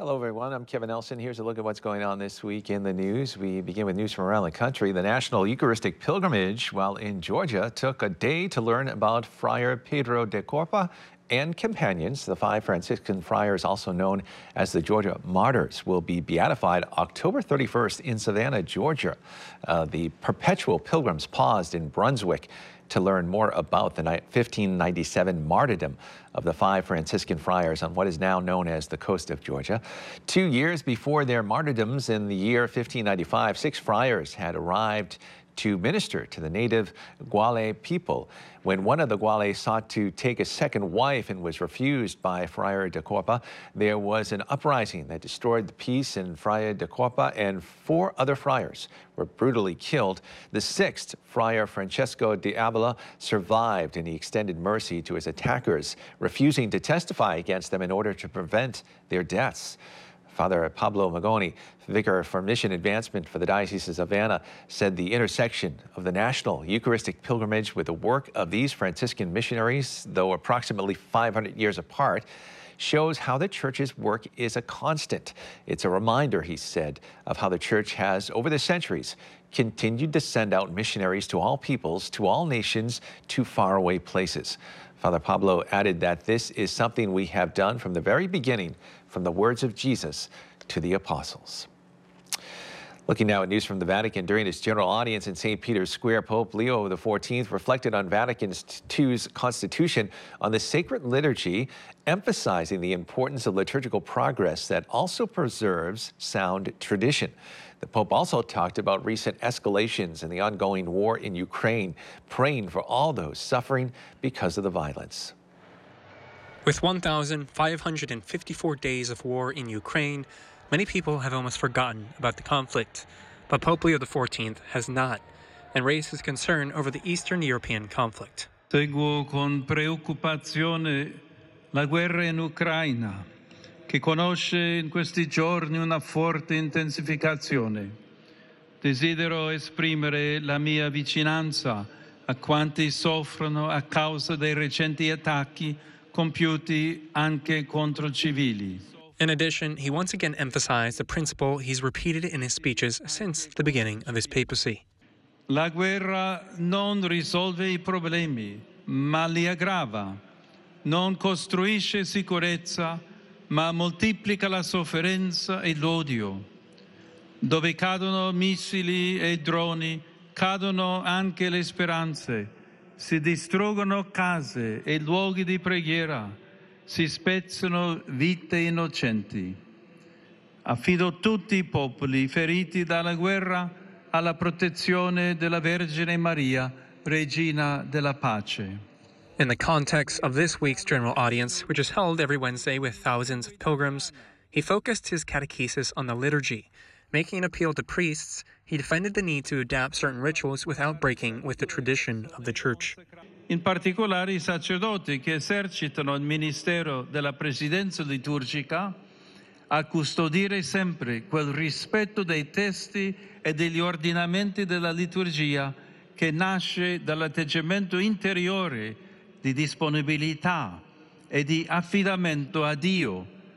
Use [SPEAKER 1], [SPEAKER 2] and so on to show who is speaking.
[SPEAKER 1] Hello, everyone. I'm Kevin Nelson. Here's a look at what's going on this week in the news. We begin with news from around the country. The National Eucharistic Pilgrimage, while in Georgia, took a day to learn about Friar Pedro de Corpa and companions. The 5 Franciscan friars, also known as the Georgia Martyrs, will be beatified October 31st in Savannah, Georgia. The perpetual pilgrims paused in Brunswick to learn more about the 1597 martyrdom of the 5 Franciscan friars on what is now known as the coast of Georgia. 2 years before their martyrdoms in the year 1595, 6 friars had arrived to minister to the native Guale people. When one of the Guale sought to take a second wife and was refused by Friar de Corpa, there was an uprising that destroyed the peace, and Friar de Corpa and 4 other friars were brutally killed. The 6th, Friar Francesco de Avila, survived, and he extended mercy to his attackers, refusing to testify against them in order to prevent their deaths. Father Pablo Magoni, Vicar for Mission Advancement for the Diocese of Savannah, said the intersection of the National Eucharistic Pilgrimage with the work of these Franciscan missionaries, though approximately 500 years apart, shows how the Church's work is a constant. It's a reminder, he said, of how the Church has, over the centuries, continued to send out missionaries to all peoples, to all nations, to faraway places. Father Pablo added that this is something we have done from the very beginning, from the words of Jesus to the apostles. Looking now at news from the Vatican, during his general audience in St. Peter's Square, Pope Leo XIV reflected on Vatican II's constitution on the sacred liturgy, emphasizing the importance of liturgical progress that also preserves sound tradition. The Pope also talked about recent escalations in the ongoing war in Ukraine, praying for all those suffering because of the violence.
[SPEAKER 2] With 1,554 days of war in Ukraine, many people have almost forgotten about the conflict. But Pope Leo XIV has not, and raised his concern over the Eastern European conflict.
[SPEAKER 3] Seguo con preoccupazione la guerra in Ucraina, che conosce in questi giorni una forte intensificazione. Desidero esprimere la mia vicinanza a quanti soffrono a causa dei recenti attacchi compiuti anche contro civili.
[SPEAKER 2] In addition, he once again emphasized the principle he's repeated in his speeches since the beginning of his papacy.
[SPEAKER 3] La guerra non risolve I problemi, ma li aggrava. Non costruisce sicurezza, ma moltiplica la sofferenza e l'odio. Dove cadono missili e droni, cadono anche le speranze. Si distruggono case e luoghi di preghiera. Si spezzano vite innocenti. Affido tutti I popoli feriti dalla guerra alla protezione della Vergine Maria, Regina della Pace.
[SPEAKER 2] In the context of this week's general audience, which is held every Wednesday with thousands of pilgrims, he focused his catechesis on the liturgy. Making an appeal to priests, he defended the need to adapt certain rituals without breaking with the tradition of the Church.
[SPEAKER 3] In particolare I sacerdoti che esercitano il ministero della presidenza liturgica a custodire sempre quel rispetto dei testi e degli ordinamenti della liturgia che nasce dall'atteggiamento interiore di disponibilità e di affidamento a Dio